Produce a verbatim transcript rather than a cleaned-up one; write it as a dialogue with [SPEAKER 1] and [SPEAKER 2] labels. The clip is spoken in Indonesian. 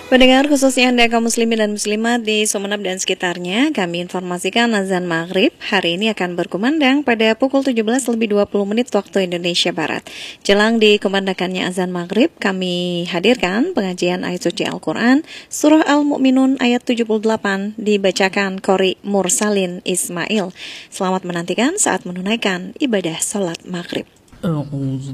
[SPEAKER 1] Pendengar khususnya Anda kaum muslimin dan muslimat di Sumeneb dan sekitarnya, kami informasikan azan maghrib hari ini akan berkumandang pada pukul tujuh belas lebih dua puluh menit waktu Indonesia Barat. Jelang dikumandangkannya azan maghrib, kami hadirkan pengajian ayat suci Al-Quran, Surah Al-Mu'minun ayat tujuh puluh delapan, dibacakan Qori Mursalin Ismail. Selamat menantikan saat menunaikan ibadah salat maghrib.